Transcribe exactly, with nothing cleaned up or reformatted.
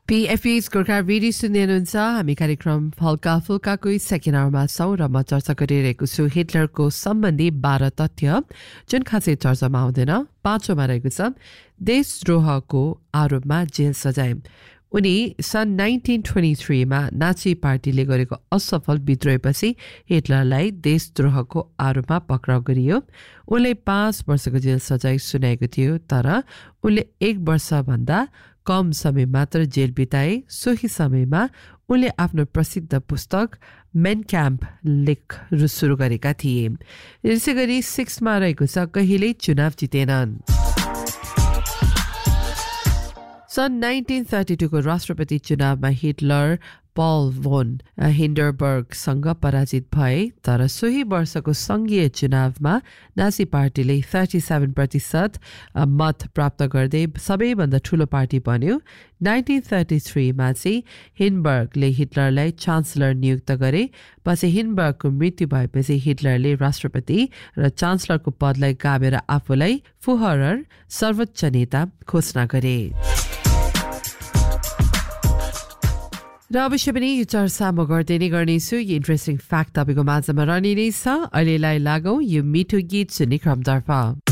PFS Gorkha radio सुन्दै हुनुहुन्छ हामी कार्यक्रम हल्का फुल्काको सेकेन्ड आवरमा छौँ र म चर्चा गरिरहेको छु हिटलरको सम्बन्धी बाह्र तथ्य जुन खासै चर्चामा आउँदैन। पाँचौँमा रहेको छ देशद्रोहको आरोपमा जेल सजाय। उनी सन् नाइन्टिन ट्वेन्टी थ्रीमा नाची पार्टीले गरेको असफल विद्रोहपछि हिटलरलाई देशद्रोहको आरोपमा पक्राउ गरियो। उनले पाँच वर्षको जेल सजाय सुनाएको थियो, तर उनले एक वर्षभन्दा कम समय मात्र जेल बिताए। सोही समयमा उनले आफ्नो प्रसिद्ध पुस्तक मेन क्याम्प लेख सुरु गरेका थिए। यसै गरी सिक्समा रहेको छ कहिल्यै चुनाव जितेनन्। सन् नाइन्टिन थर्टी टूको राष्ट्रपति चुनावमा हिटलर पल भोन हिन्डरबर्गसँग पराजित भए, तर सोही वर्षको सङ्घीय चुनावमा नासी पार्टीले थर्टी सेभेन प्रतिशत मत प्राप्त गर्दै सबैभन्दा ठुलो पार्टी बन्यो। नाइन्टिन थर्टी थ्रीमा चाहिँ हिन्डबर्गले हिटलरलाई चान्सलर नियुक्त गरे। पछि हिन्डबर्गको मृत्यु भएपछि हिटलरले राष्ट्रपति र चान्सलरको पदलाई गाभेर आफूलाई फुहरर सर्वोच्च नेता घोषणा गरे। र अवश्य पनि यो चर्चा म गर्दै नै गर्नेछु। यो इन्ट्रेस्टिङ फ्याक्ट तपाईँको माझमा रहने नै छ। अहिलेलाई लागौँ यो मिठो गीत सुन्ने क्रमतर्फ।